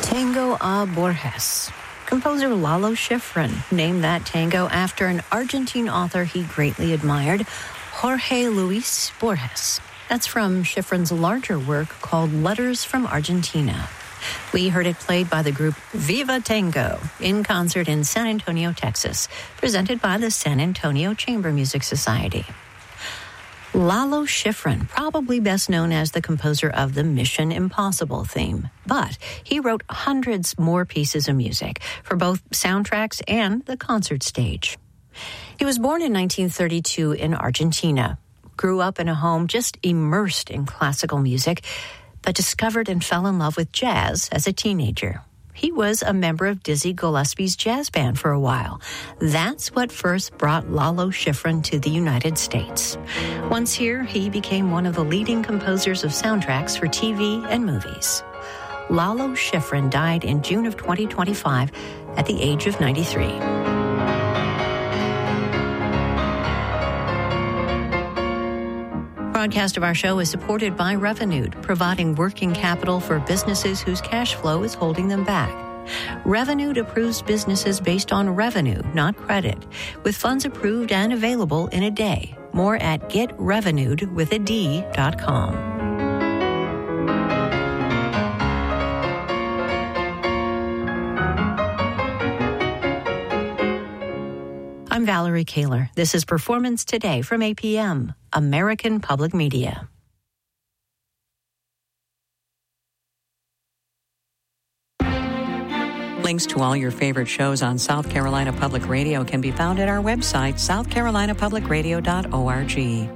Tango a Borges. Composer Lalo Schifrin named that tango after an Argentine author he greatly admired, Jorge Luis Borges. That's from Schifrin's larger work called Letters from Argentina. We heard it played by the group Viva Tango in concert in San Antonio, Texas, presented by the San Antonio Chamber Music Society. Lalo Schifrin, probably best known as the composer of the Mission Impossible theme, but he wrote hundreds more pieces of music for both soundtracks and the concert stage. He was born in 1932 in Argentina, grew up in a home just immersed in classical music, but discovered and fell in love with jazz as a teenager. He was a member of Dizzy Gillespie's jazz band for a while. That's what first brought Lalo Schifrin to the United States. Once here, he became one of the leading composers of soundtracks for TV and movies. Lalo Schifrin died in June of 2025 at the age of 93. Broadcast of our show is supported by Revenued, providing working capital for businesses whose cash flow is holding them back. Revenued approves businesses based on revenue, not credit, with funds approved and available in a day. More at getrevenued.com. I'm Valerie Kaler. This is Performance Today from APM, American Public Media. Links to all your favorite shows on South Carolina Public Radio can be found at our website, southcarolinapublicradio.org.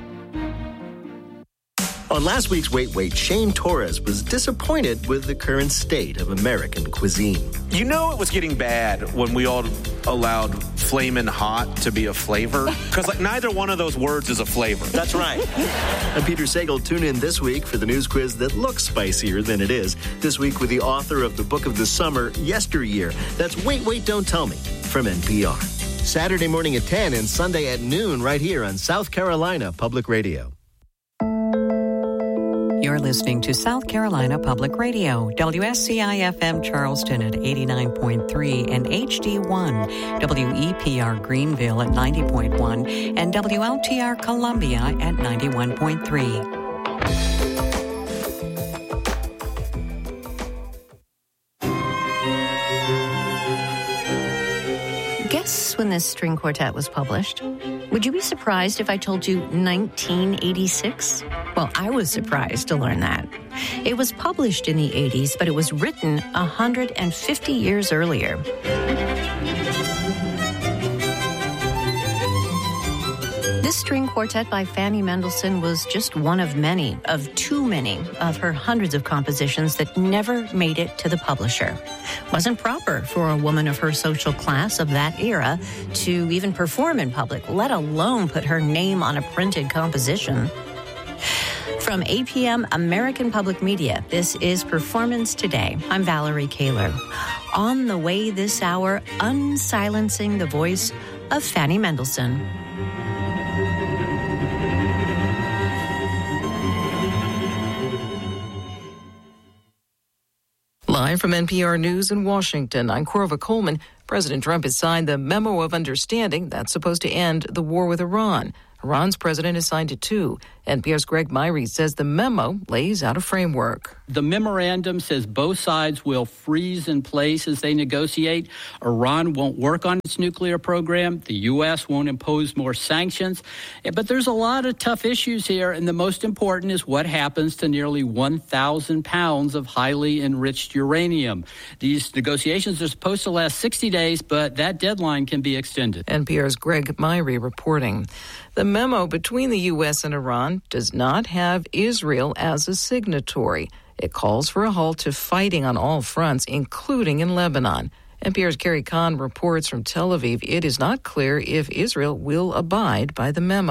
On last week's Wait Wait, Shane Torres was disappointed with the current state of American cuisine. You know it was getting bad when we all allowed flamin' hot to be a flavor? Because neither one of those words is a flavor. That's right. I'm Peter Sagal. Tune in this week for the news quiz that looks spicier than it is. This week with the author of the book of the summer, Yesteryear. That's Wait Wait, Don't Tell Me from NPR. Saturday morning at 10 and Sunday at noon right here on South Carolina Public Radio. You're listening to South Carolina Public Radio, WSCI-FM Charleston at 89.3 and HD1, WEPR Greenville at 90.1, and WLTR Columbia at 91.3. Guess when this string quartet was published? Would you be surprised if I told you 1986? Well, I was surprised to learn that. It was published in the 80s, but it was written 150 years earlier. This string quartet by Fanny Mendelssohn was just one of many, of too many, of her hundreds of compositions that never made it to the publisher. Wasn't proper for a woman of her social class of that era to even perform in public, let alone put her name on a printed composition. From APM American Public Media, this is Performance Today. I'm Valerie Kaler. On the way this hour, unsilencing the voice of Fanny Mendelssohn. Live from NPR News in Washington, I'm Corva Coleman. President Trump has signed the Memo of Understanding that's supposed to end the war with Iran. Iran's president has signed it too. NPR's Greg Myrie says the memo lays out a framework. The memorandum says both sides will freeze in place as they negotiate. Iran won't work on its nuclear program. The U.S. won't impose more sanctions. But there's a lot of tough issues here, and the most important is what happens to nearly 1,000 pounds of highly enriched uranium. These negotiations are supposed to last 60 days, but that deadline can be extended. NPR's Greg Myrie reporting. The memo between the U.S. and Iran does not have Israel as a signatory. It calls for a halt to fighting on all fronts, including in Lebanon. NPR's Carrie Kahn reports from Tel Aviv. It is not clear if Israel will abide by the memo.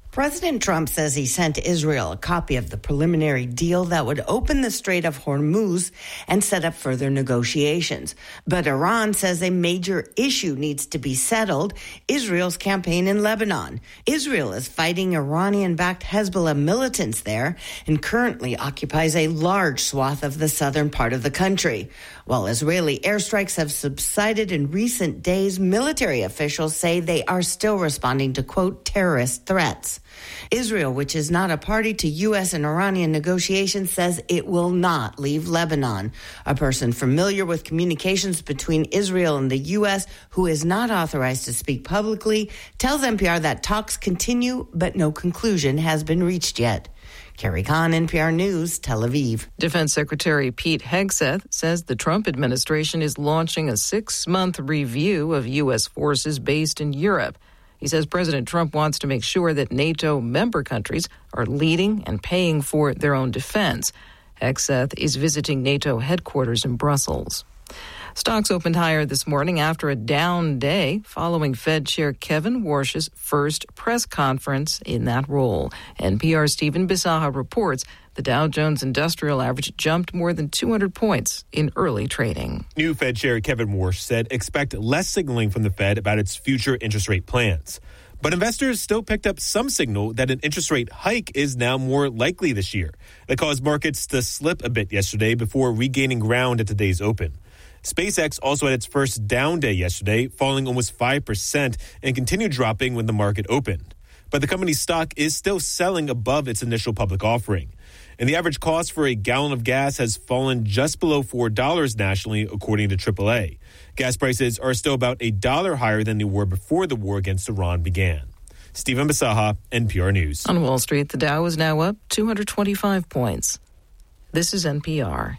President Trump says he sent Israel a copy of the preliminary deal that would open the Strait of Hormuz and set up further negotiations. But Iran says a major issue needs to be settled: Israel's campaign in Lebanon. Israel is fighting Iranian-backed Hezbollah militants there and currently occupies a large swath of the southern part of the country. While Israeli airstrikes have subsided in recent days, military officials say they are still responding to, quote, terrorist threats. Israel, which is not a party to U.S. and Iranian negotiations, says it will not leave Lebanon. A person familiar with communications between Israel and the U.S., who is not authorized to speak publicly, tells NPR that talks continue, but no conclusion has been reached yet. Carrie Khan, NPR News, Tel Aviv. Defense Secretary Pete Hegseth says the Trump administration is launching a 6-month review of U.S. forces based in Europe. He says President Trump wants to make sure that NATO member countries are leading and paying for their own defense. Hegseth is visiting NATO headquarters in Brussels. Stocks opened higher this morning after a down day following Fed Chair Kevin Warsh's first press conference in that role. NPR's Stephen Bisaha reports the Dow Jones Industrial Average jumped more than 200 points in early trading. New Fed Chair Kevin Warsh said expect less signaling from the Fed about its future interest rate plans. But investors still picked up some signal that an interest rate hike is now more likely this year. That caused markets to slip a bit yesterday before regaining ground at today's open. SpaceX also had its first down day yesterday, falling almost 5% and continued dropping when the market opened. But the company's stock is still selling above its initial public offering. And the average cost for a gallon of gas has fallen just below $4 nationally, according to AAA. Gas prices are still about $1 higher than they were before the war against Iran began. Stephen Bisaha, NPR News. On Wall Street, the Dow is now up 225 points. This is NPR.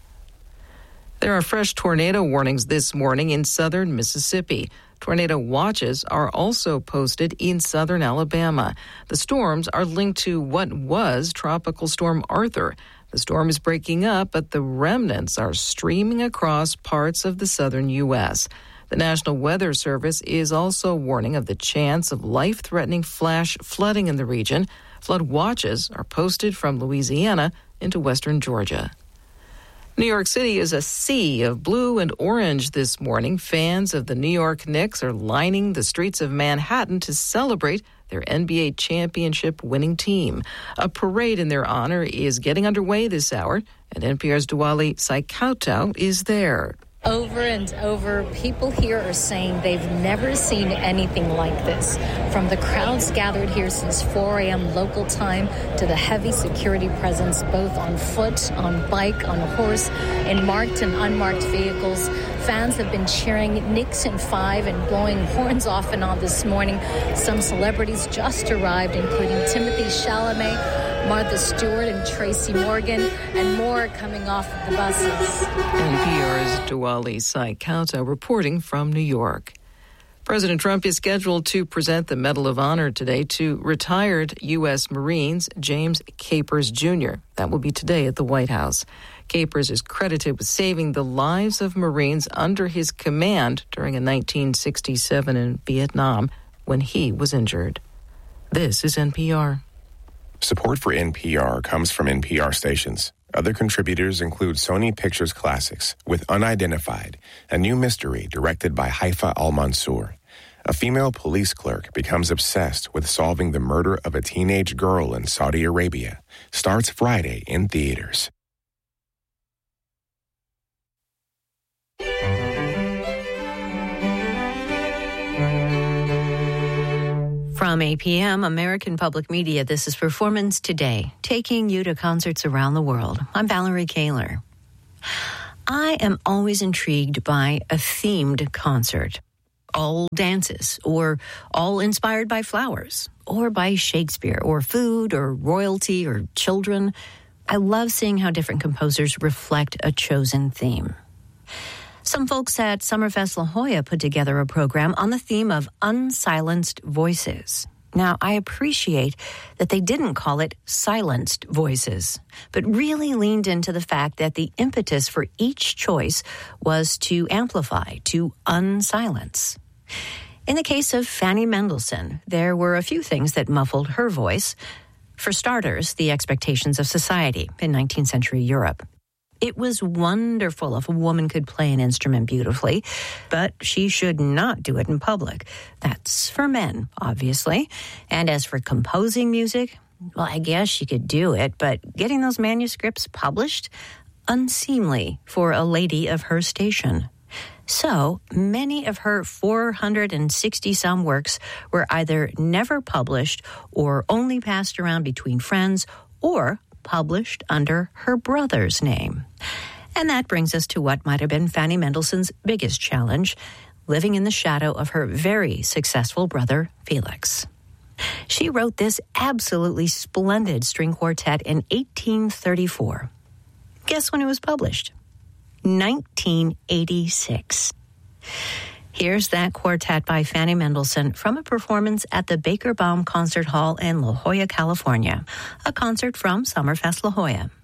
There are fresh tornado warnings this morning in southern Mississippi. Tornado watches are also posted in southern Alabama. The storms are linked to what was Tropical Storm Arthur. The storm is breaking up, but the remnants are streaming across parts of the southern U.S. The National Weather Service is also warning of the chance of life-threatening flash flooding in the region. Flood watches are posted from Louisiana into western Georgia. New York City is a sea of blue and orange this morning. Fans of the New York Knicks are lining the streets of Manhattan to celebrate their NBA championship winning team. A parade in their honor is getting underway this hour, and NPR's Duali Saikautu is there. Over and over, people here are saying they've never seen anything like this. From the crowds gathered here since 4 a.m. local time to the heavy security presence, both on foot, on bike, on horse, in marked and unmarked vehicles. Fans have been cheering Knicks in 5 and blowing horns off and on this morning. Some celebrities just arrived, including Timothy Chalamet, Martha Stewart and Tracy Morgan, and more coming off of the buses. NPR's Duali Saikautu reporting from New York. President Trump is scheduled to present the Medal of Honor today to retired U.S. Marines James Capers Jr. That will be today at the White House. Capers is credited with saving the lives of Marines under his command during a 1967 in Vietnam when he was injured. This is NPR. Support for NPR comes from NPR stations. Other contributors include Sony Pictures Classics with Unidentified, a new mystery directed by Haifa Al-Mansour. A female police clerk becomes obsessed with solving the murder of a teenage girl in Saudi Arabia. Starts Friday in theaters. From APM, American Public Media, this is Performance Today, taking you to concerts around the world. I'm Valerie Kaler. I am always intrigued by a themed concert. All dances, or all inspired by flowers, or by Shakespeare, or food, or royalty, or children. I love seeing how different composers reflect a chosen theme. Some folks at Summerfest La Jolla put together a program on the theme of unsilenced voices. Now, I appreciate that they didn't call it silenced voices, but really leaned into the fact that the impetus for each choice was to amplify, to unsilence. In the case of Fanny Mendelssohn, there were a few things that muffled her voice. For starters, the expectations of society in 19th century Europe. It was wonderful if a woman could play an instrument beautifully, but she should not do it in public. That's for men, obviously. And as for composing music, well, I guess she could do it, but getting those manuscripts published? Unseemly for a lady of her station. So many of her 460-some works were either never published or only passed around between friends or published under her brother's name. And that brings us to what might have been Fanny Mendelssohn's biggest challenge, living in the shadow of her very successful brother, Felix. She wrote this absolutely splendid string quartet in 1834. Guess when it was published? 1986. Here's that quartet by Fanny Mendelssohn from a performance at the Baker Baum Concert Hall in La Jolla, California. A concert from Summerfest La Jolla.